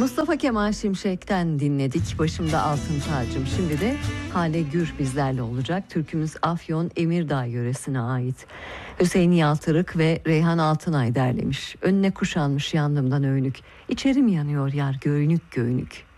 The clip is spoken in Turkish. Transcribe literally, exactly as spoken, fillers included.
Mustafa Kemal Şimşek'ten dinledik. Başımda altın tacım. Şimdi de Hale Gür bizlerle olacak. Türkümüz Afyon Emirdağ yöresine ait. Hüseyin Yaltırık ve Reyhan Altınay derlemiş. Önüne kuşanmış yandımdan övünük. İçerim yanıyor yar göğünük göğünük.